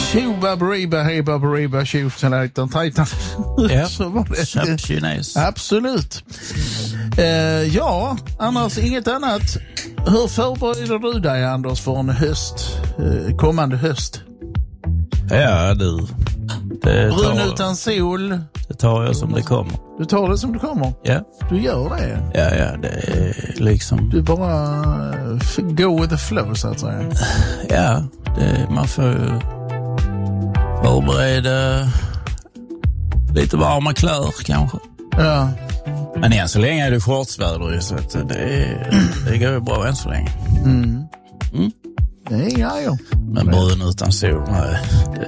Tjo baberiba, hej baberiba, tjo Titan. Ja, så var det. Köpkines. Absolut. Ja, annars inget annat. Hur förbereder du dig, Anders, för en kommande höst? Ja, du. Brun utan sol. Det tar jag som det kommer. Du tar det som det kommer? Ja. Du gör det? Ja, det är liksom... Du bara go with the flow, så att säga. Ja, man får ju förbereda lite varma kläder kanske. Ja. Men än så länge är det shortsväder, så att det går ju bra än så länge. Mm. Det är grejer. Men brun utan sol, nej.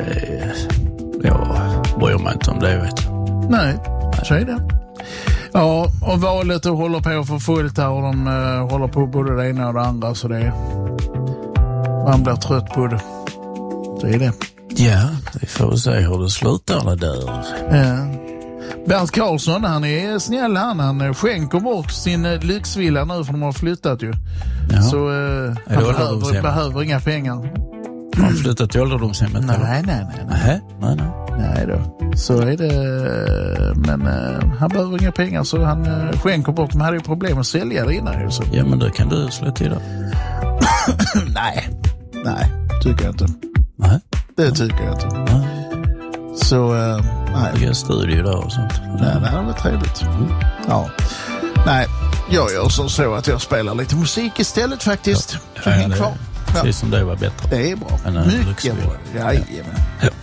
Jag bryr mig inte om det, vet du. Nej, så är det. Ja, och valet håller på för fullt här och de håller på både det ena och det andra, så man blir trött på det. Så är det. Ja, vi får se hur det slutar där. Ja. Bernt Karlsson, han är snäll, han skänker bort sin lyxvilla nu, för de har flyttat ju. Ja. Så han behöver inga pengar. Har han flyttat till ålderdomshemmet? Nej då. Så är det. Men han behöver inga pengar, så han skänker bort. De hade ju problem att sälja det innan. Så. Ja, men då kan du slå till då. Nej, tycker jag inte. Nej. Det tycker jag inte. Nej. Så, nej. Jag studier där och sånt. Nej, det här var trevligt. Ja. Nej, jag gör så att jag spelar lite musik istället faktiskt. Ja, kvar. Precis som det var bättre. Det är bra. Mycket bra. Jajamän.